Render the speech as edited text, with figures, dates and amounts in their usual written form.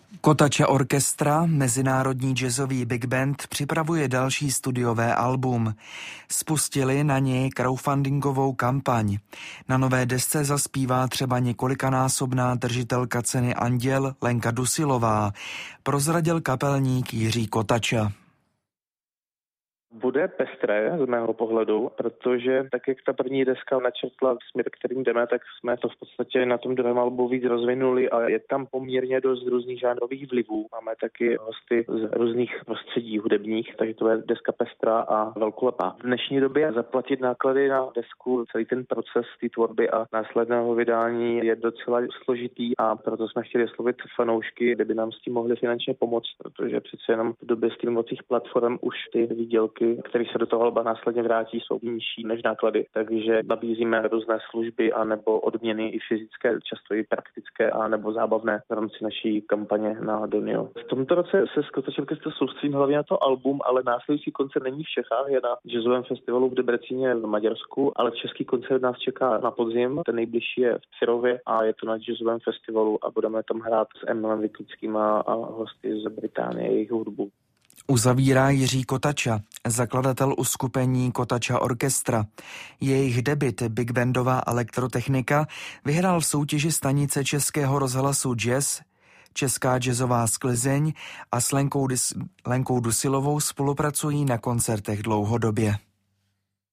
Kotača Orchestra, mezinárodní jazzový big band, připravuje další studiové album. Spustili na něj crowdfundingovou kampaň. Na nové desce zaspívá třeba několikanásobná držitelka ceny Anděl Lenka Dusilová, prozradil kapelník Jiří Kotača. Bude pestré z mého pohledu, protože tak, jak ta první deska načrtla směr, kterým jdeme, tak jsme to v podstatě na tom druhém albu víc rozvinuli a je tam poměrně dost různých žánrových vlivů. Máme taky hosty z různých prostředí hudebních, takže to je deska pestrá a velkolepá. V dnešní době zaplatit náklady na desku, celý ten proces té tvorby a následného vydání je docela složitý a proto jsme chtěli oslovit fanoušky, kdyby nám s tím mohli finančně pomoct, protože přece jenom v době streamovacích platform už ty výdělky, které se do toho alba následně vrátí, jsou nižší než náklady. Takže nabízíme různé služby a nebo odměny i fyzické, často i praktické a nebo zábavné v rámci naší kampaně na Donio. V tomto roce se Kotača Orchestra soustředím hlavně na to album, ale následující koncert není v Čechách, je na jazzovém festivalu v Debrecíně v Maďarsku, ale český koncert nás čeká na podzim. Ten nejbližší je v Cirově a je to na jazzovém festivalu a budeme tam hrát s Emilem Vyklickým a hosty z Británie, jejich hudbu. Uzavírá Jiří Kotača, zakladatel uskupení Kotača Orchestra. Jejich debut big bandová elektrotechnika vyhrál v soutěži stanice Českého rozhlasu Jazz. Česká jazzová sklizeň a s Lenkou Dusilovou spolupracují na koncertech dlouhodobě.